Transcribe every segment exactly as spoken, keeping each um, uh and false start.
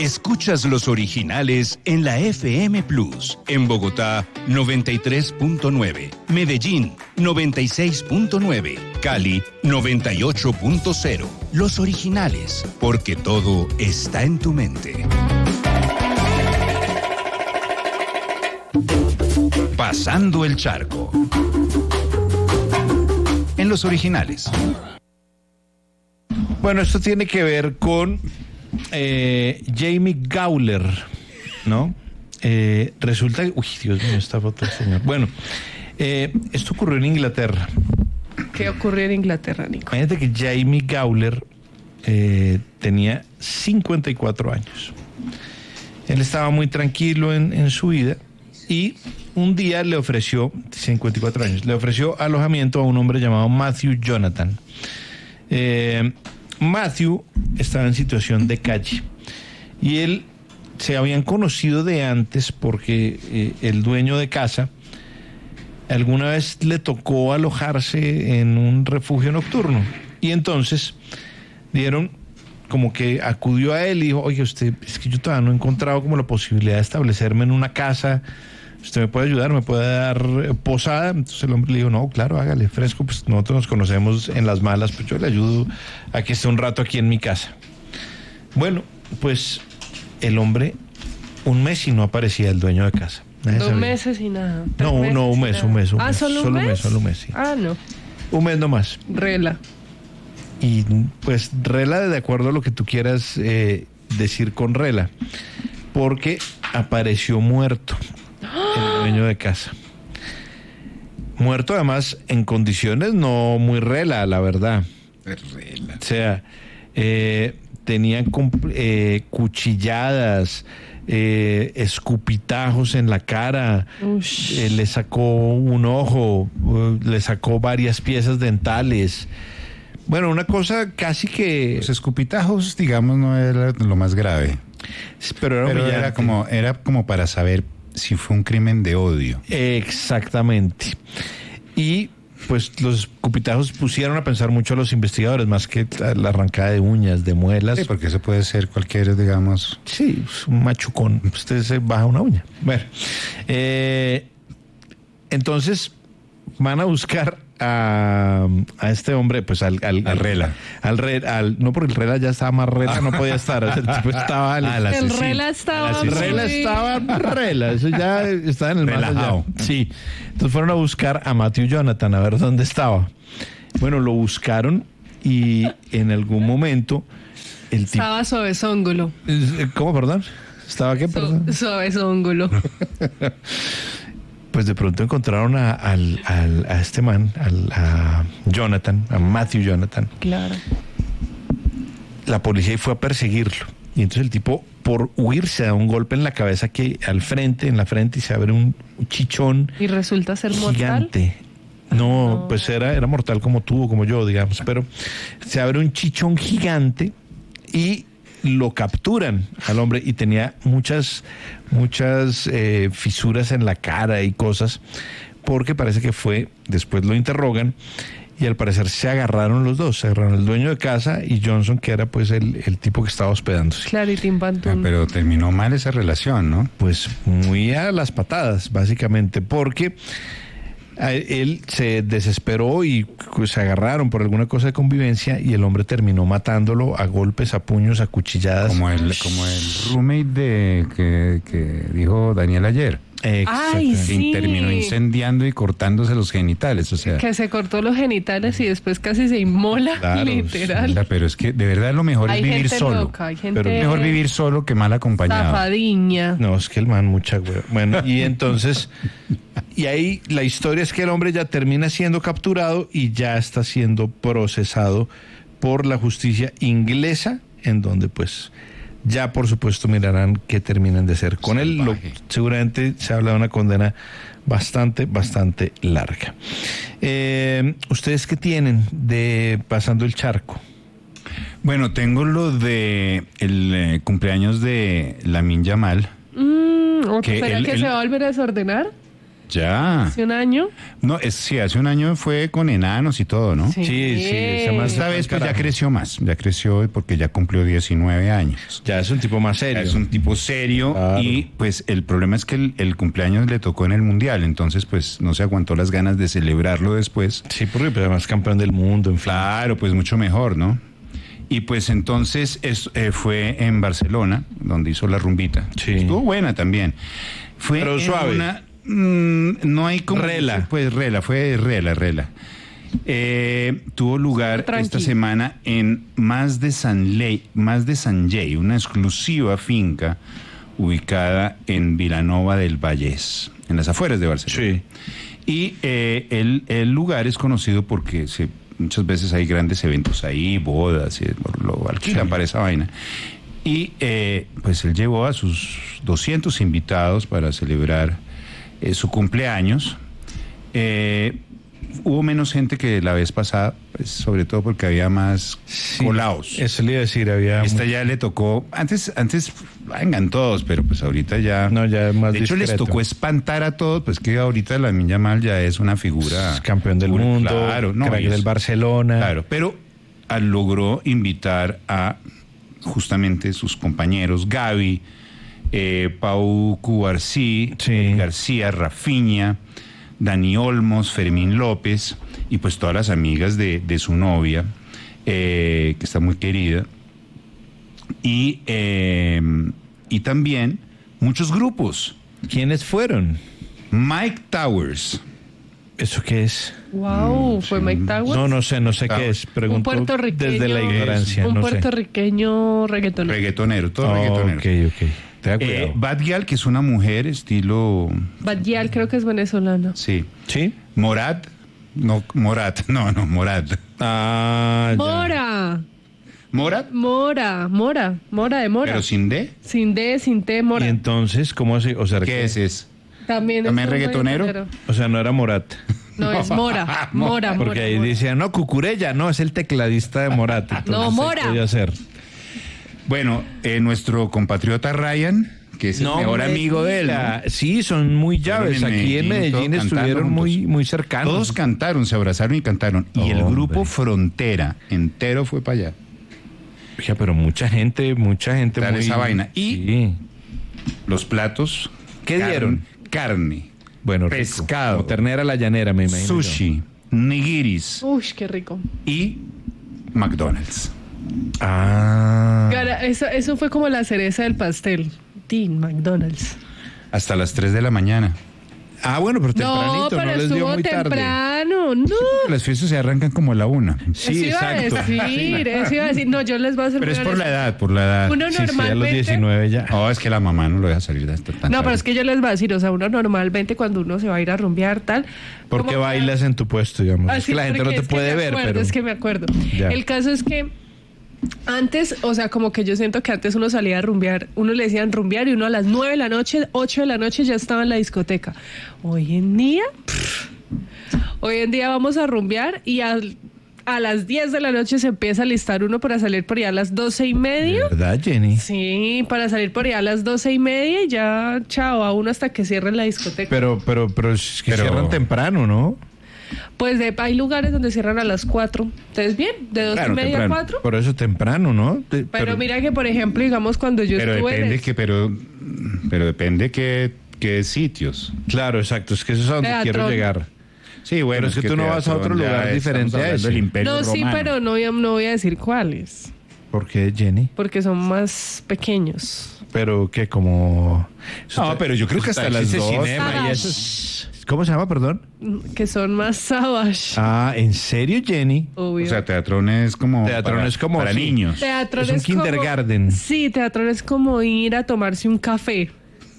Escuchas los originales en la F M Plus. En Bogotá, noventa y tres punto nueve. Medellín, noventa y seis punto nueve. Cali, noventa y ocho punto cero. Los originales, porque todo está en tu mente. Pasando el charco. En los originales. Bueno, esto tiene que ver con eh, Jamie Gawler, ¿no? Eh, resulta que... Uy, Dios mío, esta foto del señor. Bueno, eh, esto ocurrió en Inglaterra. ¿Qué ocurrió en Inglaterra, Nico? Imagínate que Jamie Gawler eh, tenía cincuenta y cuatro años. Él estaba muy tranquilo en, en su vida y un día le ofreció, cincuenta y cuatro años, le ofreció alojamiento a un hombre llamado Matthew Jonathan. Eh, Matthew estaba en situación de calle y él se habían conocido de antes porque eh, el dueño de casa alguna vez le tocó alojarse en un refugio nocturno y entonces dieron como que acudió a él y dijo, oye, usted, es que yo todavía no he encontrado como la posibilidad de establecerme en una casa, usted me puede ayudar, me puede dar posada. Entonces el hombre le dijo, no, claro, hágale, fresco, pues nosotros nos conocemos en las malas, pues yo le ayudo a que esté un rato aquí en mi casa. Bueno, pues el hombre, un mes y no aparecía el dueño de casa. Dos meses y nada. No, no, un mes, un mes, un mes. Ah, ¿solo un mes? Solo un mes, solo un mes, sí. Ah, no. Un mes nomás. Rela. Y pues rela de acuerdo a lo que tú quieras eh, decir con rela, porque apareció muerto el dueño de casa. Muerto además en condiciones no muy rela, la verdad. Rela. O sea, eh, tenían eh, cuchilladas, eh, escupitajos en la cara, eh, le sacó un ojo, eh, le sacó varias piezas dentales. Bueno, una cosa casi que... Los escupitajos, digamos, no era lo más grave. Pero era, Pero era como, era como para saber si fue un crimen de odio. Exactamente. Y pues los escupitajos pusieron a pensar mucho a los investigadores, más que la arrancada de uñas, de muelas. Sí, porque eso puede ser cualquier, digamos... Sí, un machucón. Usted se baja una uña. Bueno, eh, entonces van a buscar a, a este hombre, pues al... Al, al Rela. Al, al, al No, porque el Rela ya estaba más Rela, no podía estar. O sea, el tipo estaba... Al, al el Rela estaba... El Rela estaba Rela, eso ya estaba en el relajado. Sí. Entonces fueron a buscar a Matthew Jonathan, a ver dónde estaba. Bueno, lo buscaron y en algún momento el tipo... Estaba suavezóngulo. ¿Cómo, perdón? ¿Estaba qué, perdón? Su, suavezóngulo. Pues de pronto encontraron a, al, al, a este man, al, a Jonathan, a Matthew Jonathan. Claro. La policía fue a perseguirlo. Y entonces el tipo, por huir, se da un golpe en la cabeza que al frente, en la frente, y se abre un chichón. ¿Y resulta ser mortal? Gigante. No, no, pues era, era mortal como tú o como yo, digamos. Pero se abre un chichón gigante y lo capturan al hombre y tenía muchas, muchas eh, fisuras en la cara y cosas, porque parece que fue, después lo interrogan y al parecer se agarraron los dos, se agarraron el dueño de casa y Johnson, que era pues el, el tipo que estaba hospedándose. Claritín Pantún. Ah, pero terminó mal esa relación, ¿no? Pues muy a las patadas, básicamente, porque él se desesperó y se agarraron por alguna cosa de convivencia y el hombre terminó matándolo a golpes, a puños, a cuchilladas. Como el, como el roommate de que, que dijo Daniel ayer. Ay, sí. Terminó incendiando y cortándose los genitales, o sea. Que se cortó los genitales y después casi se inmola, claro, literal. Sí, pero es que de verdad lo mejor hay es vivir solo. Loca, hay gente pero mejor vivir solo que mal acompañado. Zafadiña. No, es que el man mucha hueva. Bueno, y entonces, y ahí la historia es que el hombre ya termina siendo capturado y ya está siendo procesado por la justicia inglesa, en donde pues ya por supuesto mirarán qué terminan de hacer con él. Lo, seguramente se habla de una condena bastante, bastante larga. Eh, ¿Ustedes qué tienen de Pasando el Charco? Bueno, tengo lo de el eh, cumpleaños de Lamine Yamal. Mm, ¿o que, ¿Será él, que él, se va a volver a desordenar? Ya. Hace un año. No, es, sí, hace un año fue con enanos y todo, ¿no? Sí, Sí, sí, esa más- Esta vez pues ya Carajo. creció más, ya creció porque ya cumplió diecinueve años. Ya es un tipo más Ya serio. es un tipo serio Claro. y pues el problema es que el, el cumpleaños le tocó en el Mundial, entonces pues no se aguantó las ganas de celebrarlo después. Sí, porque pues, además campeón del mundo, en fin. Claro, pues mucho mejor, ¿no? Y pues entonces es- eh, fue en Barcelona, donde hizo la rumbita. Sí. Estuvo buena también. Fue Pero en suave. una- mm, no hay como... Rela. Pues rela, fue rela, rela. Eh, tuvo lugar Tranqui. esta semana en Mas de Sanley, Mas de Sanjay, una exclusiva finca ubicada en Vilanova del Vallès, en las afueras de Barcelona. Sí. Y eh, el, el lugar es conocido porque se, muchas veces hay grandes eventos ahí, bodas, y lo alquilan Sí. para esa vaina. Y eh, pues él llevó a sus doscientos invitados para celebrar eh, su cumpleaños. Eh, hubo menos gente que la vez pasada, pues, sobre todo porque había más Sí, colados. Eso le iba a decir, había... Esta mu- ya le tocó, antes, antes vengan todos, pero pues ahorita ya... No, ya es más De hecho, les discreto. tocó espantar a todos, pues que ahorita la Lamine Yamal ya es una figura... Es campeón del figura- mundo, claro, no, crack y es- del Barcelona. Claro, pero ah, logró invitar a justamente sus compañeros, Gaby, eh, Pau Cubarsí, Sí. García, Rafinha, Dani Olmos, Fermín López y pues todas las amigas de, de su novia, eh, que está muy querida. Y, eh, y también muchos grupos. ¿Quiénes fueron? Mike Towers. ¿Eso qué es? Wow, fue Mike Towers. No, no sé, no sé Ah, qué es. un Pregunto puertorriqueño. desde la ignorancia, Un no sé. puertorriqueño reggaetonero. Reggaetonero, todo Oh, reggaetonero. ok, ok. Te da Eh, cuidado. Bad Gyal, que es una mujer estilo... Badial creo que es venezolano. Sí. ¿Sí? Morat. No, Morat. No, no, Morat. Ah, ya. Mora, Morat, Mora, Mora, Mora de Mora. pero sin D. Sin D, sin T, Mora. Y entonces, ¿cómo así? O sea, ¿Qué es ese? También, ¿También un reggaetonero? O sea, no era Morat. No, es Mora, Mora, Mora. Porque ahí Mora. decían, no, Cucurella, no, es el tecladista de Morat. Entonces, No, Mora. Podía ser. Bueno, eh, nuestro compatriota Ryan, que es el mejor me amigo de él. ¿no? diga. Sí, son muy llaves. Estuvieron en Aquí en Medellín, Medellín todos estuvieron cantando muy, juntos. muy cercanos. Todos cantaron, se abrazaron y cantaron. Y el Hombre. grupo Frontera entero fue para allá. Oiga, pero mucha gente, mucha gente Dar muy... esa vaina. Y- Sí. Los platos. ¿Qué carne- dieron? Carne, Bueno, rico. pescado, Como ternera a la llanera, me imagino. yo. sushi, nigiris Uy, qué rico. y McDonald's. Ah. Cara, Eso, eso fue como la cereza del pastel. Dean McDonald's. Hasta las tres de la mañana. Ah, bueno, pero No, tempranito, no, pero les dio estuvo muy tarde. temprano. No. Las fiestas se arrancan como a la una. eso Sí, iba exacto. a decir, eso iba a decir. No, yo les voy a hacer Pero es muy por la honesta. edad, por la edad. Uno Sí, sí, a los normalmente. diecinueve ya. No, es que la mamá no lo deja salir de hasta tan No, pero tarde. es que yo les voy a decir, o sea, uno normalmente cuando uno se va a ir a rumbear, tal. ¿Por como qué que- bailas en tu puesto, digamos? Ah, es sí, que la gente no porque te es que puede me ver, acuerdo, pero... Es que me acuerdo. Ya. El caso es que antes, o sea, como que yo siento que antes uno salía a rumbear, uno le decían rumbear y uno a las nueve de la noche, ocho de la noche ya estaba en la discoteca. Hoy en día, pff, hoy en día vamos a rumbear y al- a las diez de la noche se empieza a listar uno para salir por allá a las doce y ¿De media. verdad, Jenny? Sí, para salir por allá a las doce y media y ya, chao, a uno hasta que cierren la discoteca. Pero, pero, pero es que Pero- cierran temprano, ¿no? Pues de, hay lugares donde cierran a las cuatro. Entonces, bien, de dos Claro, y media a temprano. cuatro. Por eso temprano, ¿no? De- Pero, mira que, por ejemplo, digamos, cuando yo Pero estuve... en depende el- que, pero, pero depende qué, qué sitios. Claro, exacto. Es que eso es a donde Teatrón. quiero llegar. Sí, bueno, Pero es que tú no vas a otro Teatrón ya lugar estamos diferente a hablando ese. del Imperio No, sí, Romano. pero no voy, a, no voy a decir cuáles. ¿Por qué, Jenny? Porque son más pequeños. Pero que como... No, pero yo creo que hasta las existe dos. cinema y Savage. eso es- ¿Cómo se llama, perdón? Que son más savage. Ah, ¿en serio, Jenny? Obvio. O sea, Teatrón es como Teatrón para, es como, para sí. niños. Teatro es un como- kindergarten. Sí, teatro es como ir a tomarse un café.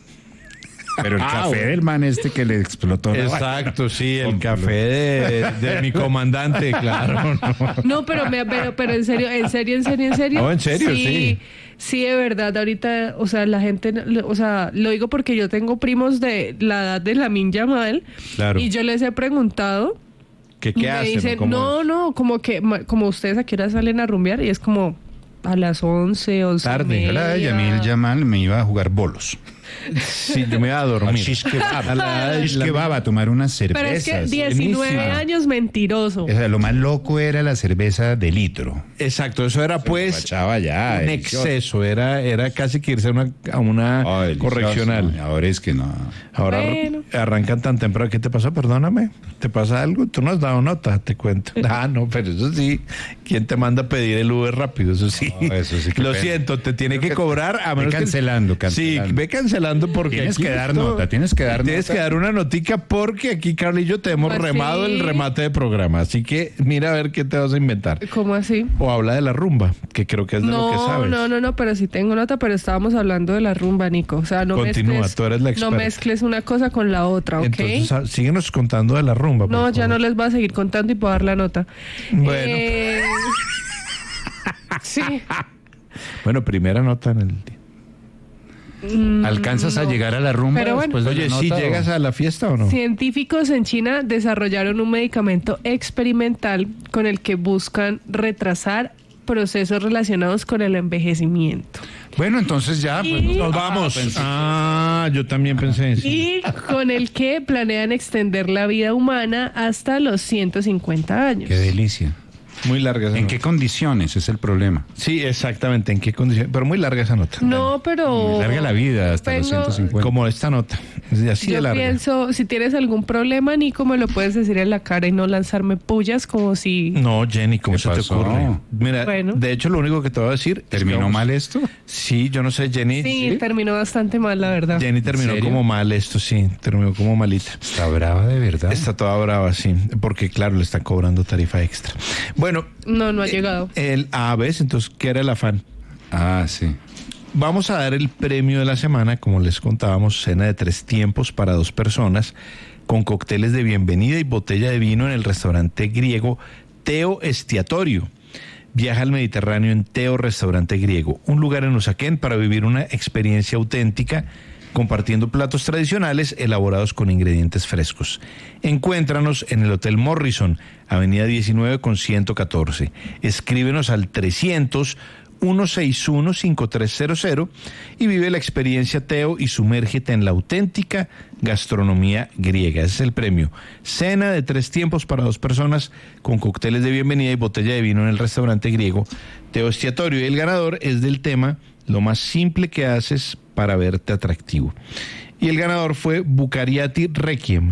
Pero el Ah, café bueno. del man este que le explotó la Exacto, sí, el Cómpralo. café de, de mi comandante, claro. ¿no? No, pero, me, pero, pero en serio, en serio, en serio, en serio. No, en serio, sí. Sí, de verdad, ahorita, o sea, la gente, o sea, lo digo porque yo tengo primos de la edad de Lamine Yamal. Claro. Y yo les he preguntado. ¿Qué, Y qué me hacen? dicen, ¿Cómo no, es? no, como que, ma- como ustedes a qué hora salen a rumbear y es como a las once, once Tarde. y Yo la de media. Yamil Yamal me iba a jugar bolos. Sí, yo me iba a dormir. Shish kebab. A la- Shish la- kebab, a tomar unas cervezas. Pero es que diecinueve buenísima. años mentiroso. O sea, lo más loco era la cerveza de litro. Exacto, eso era pues Emborrachaba ya, un delicioso. exceso, era, era casi que irse a una, a una Oh, delicioso. correccional. Ahora es que no. Ahora Bueno. arrancan tan temprano. ¿Qué te pasó? Perdóname. ¿Te pasa algo? Tú no has dado nota, te cuento. Ah, no, pero eso sí. ¿Quién te manda a pedir el Uber rápido? Eso sí. No, eso sí, qué Lo pena. siento, te tiene Creo que que- cobrar a ve menos que- cancelando, cancelando. Sí, ve cancelando porque Tienes aquí que dar esto- nota, tienes que dar Tienes nota. que dar una notica porque aquí, Carla y yo te hemos Pues remado sí. el remate de programa. Así que mira a ver qué te vas a inventar. ¿Cómo así? O habla de la rumba, que creo que es de lo que No, sabes. no, no, no, pero sí tengo nota, pero estábamos hablando de la rumba, Nico. O sea, no Continúa, mezcles, tú eres la no experta. mezcles una cosa con la otra, ¿ok? Entonces, ah, síguenos contando de la rumba. por No, ya favor. no les voy a seguir contando y puedo dar la nota. Bueno. Eh, sí. Bueno, primera nota en el día. ¿Alcanzas a no. llegar a la rumba Pero bueno. después de Oye, la ¿sí nota, llegas o- a la fiesta o no? Científicos en China desarrollaron un medicamento experimental con el que buscan retrasar procesos relacionados con el envejecimiento. Bueno, entonces ya, pues, Y- Nos ah, vamos. pensé- Ah, yo también pensé en eso. Y con el que planean extender la vida humana hasta los ciento cincuenta años. Qué delicia. Muy larga esa ¿En nota. qué condiciones es el problema? Sí, exactamente. ¿En qué condición? Pero muy larga esa nota. No, pero... Muy larga la vida hasta los Vengo- ciento cincuenta. Como esta nota. Es de así de Yo larga. pienso, si tienes algún problema, Nico, me lo puedes decir en la cara y no lanzarme pullas como si... No, Jenny, ¿cómo ¿Qué se te pasó? ocurre? Mira, Bueno. de hecho, lo único que te voy a decir. es que ¿Terminó vamos- mal esto? Sí, yo no sé, Jenny. Sí, terminó bastante mal, la verdad. Jenny terminó serio? como mal esto, sí. Terminó como malita. Está brava de verdad. Está toda brava, sí. Porque, claro, le están cobrando tarifa extra. Bueno, No, no ha llegado. el A, ¿ves? Entonces, ¿qué era el afán? Ah, sí. Vamos a dar el premio de la semana, como les contábamos, cena de tres tiempos para dos personas, con cócteles de bienvenida y botella de vino en el restaurante griego Teo Estiatorio. Viaja al Mediterráneo en Teo Restaurante Griego, un lugar en Usaquén para vivir una experiencia auténtica, compartiendo platos tradicionales elaborados con ingredientes frescos. Encuéntranos en el Hotel Morrison, Avenida diecinueve con ciento catorce. Escríbenos al trescientos, ciento sesenta y uno, cincuenta y tres cero cero y vive la experiencia Teo y sumérgete en la auténtica gastronomía griega. Ese es el premio. Cena de tres tiempos para dos personas con cócteles de bienvenida y botella de vino en el restaurante griego Teo Estiatorio. Y el ganador es del tema lo más simple que haces para verte atractivo. Y el ganador fue Bucariati Requiem.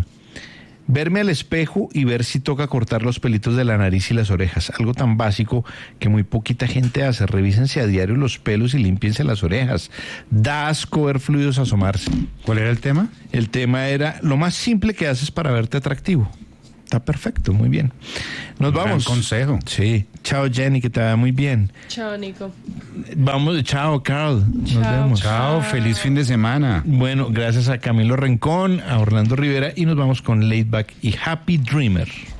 Verme al espejo y ver si toca cortar los pelitos de la nariz y las orejas. Algo tan básico que muy poquita gente hace. Revísense a diario los pelos y límpiense las orejas. Da asco ver fluidos asomarse. ¿Cuál era el tema? El tema era lo más simple que haces para verte atractivo. Está perfecto, muy bien. Nos Un gran vamos. consejo. Sí. Chao, Jenny, que te vaya muy bien. Chao, Nico. Vamos, chao, Carl. Nos Chao. vemos. Chao, feliz fin de semana. Bueno, gracias a Camilo Rencón, a Orlando Rivera y nos vamos con Laidback y Happy Dreamer.